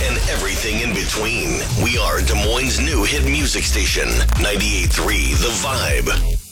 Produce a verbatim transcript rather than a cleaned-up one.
and everything in between. We are Des Moines' new hit music station, ninety-eight point three The Vibe.